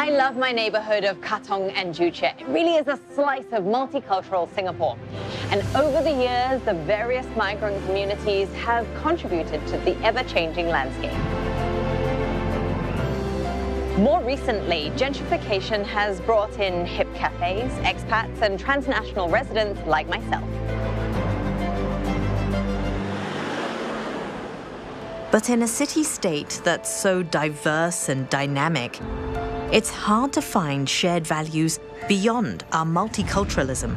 I love my neighborhood of Katong and Juche. It really is a slice of multicultural Singapore. And over the years, the various migrant communities have contributed to the ever-changing landscape. More recently, gentrification has brought in hip cafes, expats, and transnational residents like myself. But in a city-state that's so diverse and dynamic, it's hard to find shared values beyond our multiculturalism.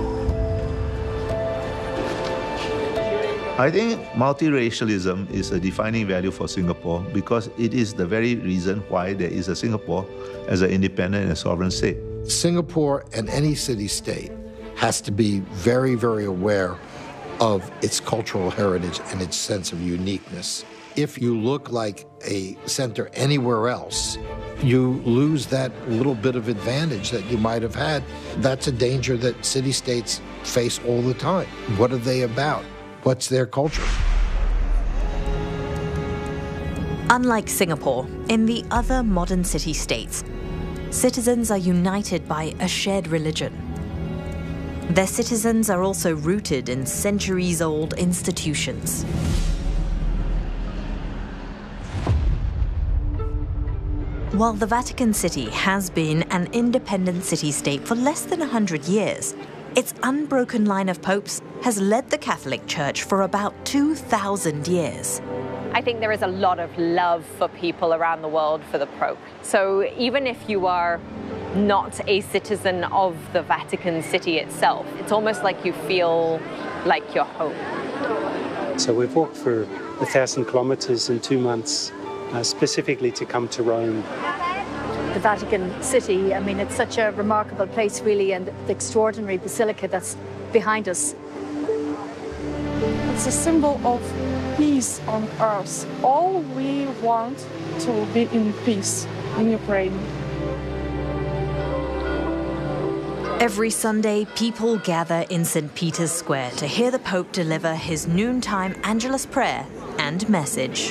I think multiracialism is a defining value for Singapore because it is the very reason why there is a Singapore as an independent and sovereign state. Singapore and any city-state has to be very, very aware of its cultural heritage and its sense of uniqueness. If you look like a center anywhere else, you lose that little bit of advantage that you might have had. That's a danger that city-states face all the time. What are they about? What's their culture? Unlike Singapore, in the other modern city-states, citizens are united by a shared religion. Their citizens are also rooted in centuries-old institutions. While the Vatican City has been an independent city-state for less than 100 years, its unbroken line of popes has led the Catholic Church for about 2,000 years. I think there is a lot of love for people around the world for the Pope. So even if you are not a citizen of the Vatican City itself, it's almost like you feel like you're home. So we've walked for 1,000 kilometers in 2 months, specifically to come to Rome. The Vatican City, I mean, it's such a remarkable place, really, and the extraordinary basilica that's behind us. It's a symbol of peace on earth. All we want to be in peace in Ukraine. Every Sunday, people gather in St. Peter's Square to hear the Pope deliver his noontime Angelus prayer and message.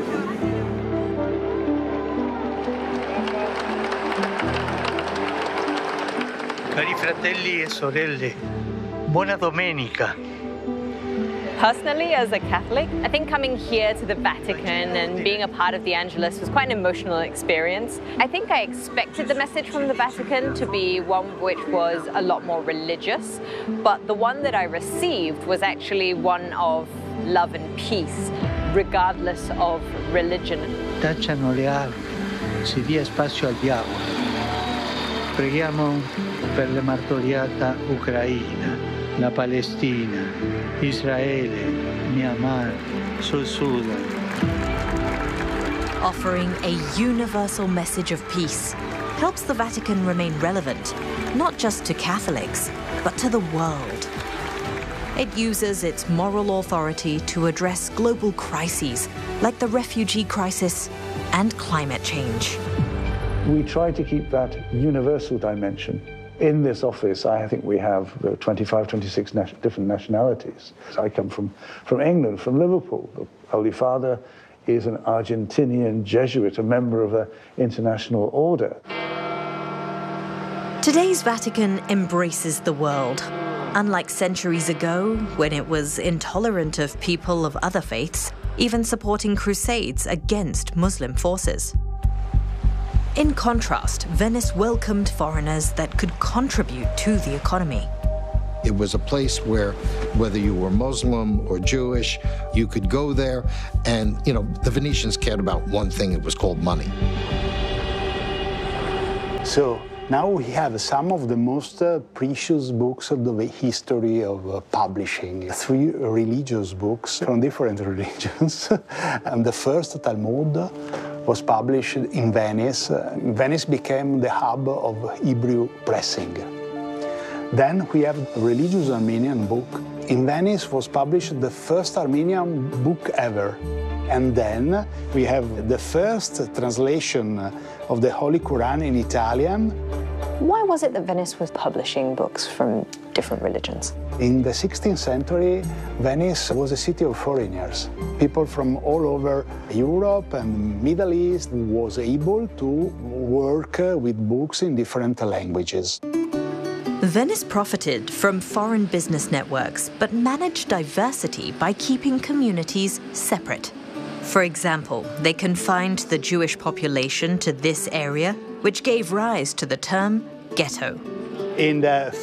Cari fratelli e sorelle, buona domenica. Personally, as a Catholic, I think coming here to the Vatican and being a part of the Angelus was quite an emotional experience. I think I expected the message from the Vatican to be one which was a lot more religious, but the one that I received was actually one of love and peace, regardless of religion. Tacciano le armi, si dia spazio al diavolo. Preghiamo per la martoriata Ucraina, la Palestina, Israele, Myanmar, South Sudan. Offering a universal message of peace helps the Vatican remain relevant, not just to Catholics, but to the world. It uses its moral authority to address global crises like the refugee crisis and climate change. We try to keep that universal dimension. In this office, I think we have 25, 26 different nationalities. I come from England, from Liverpool. The Holy Father is an Argentinian Jesuit, a member of an international order. Today's Vatican embraces the world. Unlike centuries ago, when it was intolerant of people of other faiths, even supporting crusades against Muslim forces. In contrast, Venice welcomed foreigners that could contribute to the economy. It was a place where, whether you were Muslim or Jewish, you could go there and, the Venetians cared about one thing, it was called money. So now we have some of the most precious books of the history of publishing. 3 religious books from different religions. And the first Talmud was published in Venice. Venice became the hub of Hebrew pressing. Then we have a religious Armenian book. In Venice was published the first Armenian book ever. And then we have the first translation of the Holy Quran in Italian. Why was it that Venice was publishing books from different religions? In the 16th century, Venice was a city of foreigners. People from all over Europe and Middle East was able to work with books in different languages. Venice profited from foreign business networks, but managed diversity by keeping communities separate. For example, they confined the Jewish population to this area, which gave rise to the term ghetto. In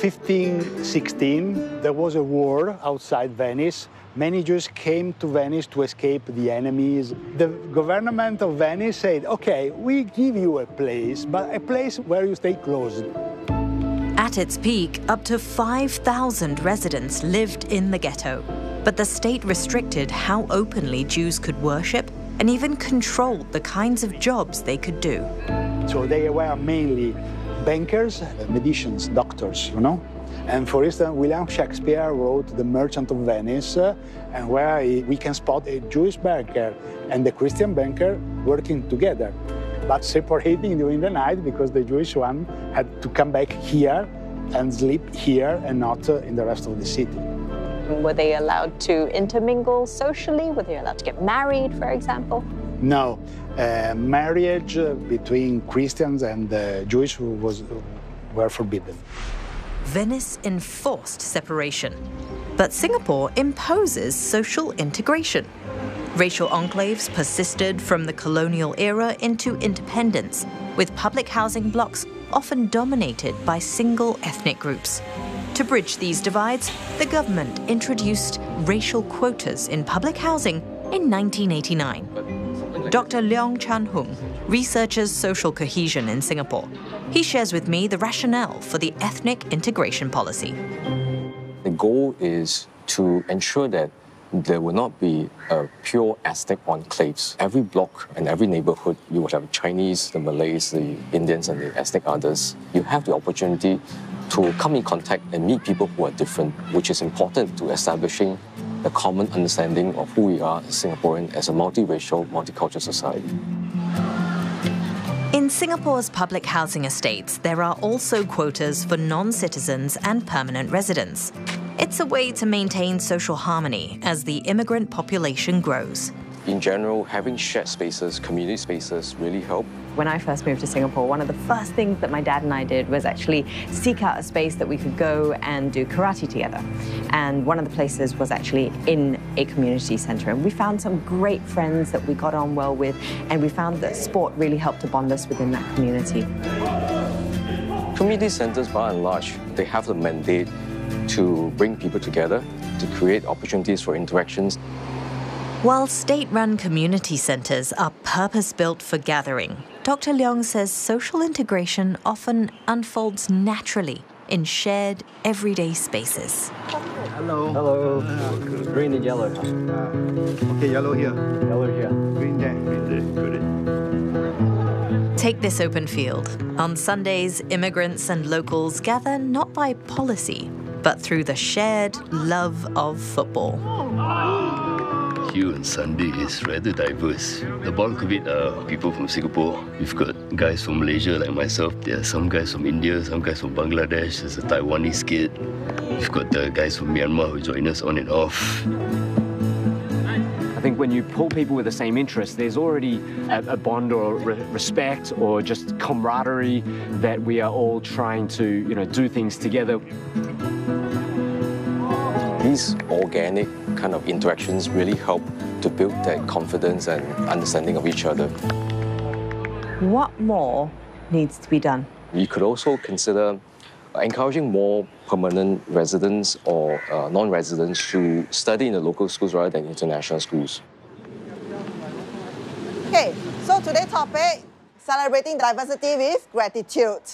1516, there was a war outside Venice. Many Jews came to Venice to escape the enemies. The government of Venice said, okay, we give you a place, but a place where you stay closed. At its peak, up to 5,000 residents lived in the ghetto. But the state restricted how openly Jews could worship and even controlled the kinds of jobs they could do. So they were mainly bankers, magicians, doctors, you know? And for instance, William Shakespeare wrote The Merchant of Venice, and where we can spot a Jewish banker and a Christian banker working together, but separating during the night because the Jewish one had to come back here and sleep here and not in the rest of the city. Were they allowed to intermingle socially? Were they allowed to get married, for example? No. Marriage between Christians and Jewish were forbidden. Venice enforced separation, but Singapore imposes social integration. Racial enclaves persisted from the colonial era into independence, with public housing blocks often dominated by single ethnic groups. To bridge these divides, the government introduced racial quotas in public housing in 1989. Dr. Leong Chan Hung researches social cohesion in Singapore. He shares with me the rationale for the ethnic integration policy. The goal is to ensure that there will not be pure ethnic enclaves. Every block and every neighborhood, you will have Chinese, the Malays, the Indians, and the ethnic others. You have the opportunity to come in contact and meet people who are different, which is important to establishing the common understanding of who we are as Singaporean as a multiracial, multicultural society. In Singapore's public housing estates, there are also quotas for non-citizens and permanent residents. It's a way to maintain social harmony as the immigrant population grows. In general, having shared spaces, community spaces really help. When I first moved to Singapore, one of the first things that my dad and I did was actually seek out a space that we could go and do karate together. And one of the places was actually in a community centre. And we found some great friends that we got on well with, and we found that sport really helped to bond us within that community. Community centres, by and large, they have the mandate to bring people together, to create opportunities for interactions. While state-run community centres are purpose-built for gathering, Dr. Leong says social integration often unfolds naturally in shared, everyday spaces. Hello. Hello. Green and yellow. Okay, yellow here. Yellow here. Green there. Green there. Good. Take this open field. On Sundays, immigrants and locals gather not by policy, but through the shared love of football. Here on Sunday is rather diverse. The bulk of it are people from Singapore. We've got guys from Malaysia like myself. There are some guys from India, some guys from Bangladesh. There's a Taiwanese kid. We've got the guys from Myanmar who join us on and off. I think when you pull people with the same interests, there's already a bond or respect or just camaraderie that we are all trying to, do things together. These organic kind of interactions really help to build that confidence and understanding of each other. What more needs to be done? You could also consider encouraging more permanent residents or non-residents to study in the local schools rather than international schools. Okay, so today's topic, celebrating diversity with gratitude.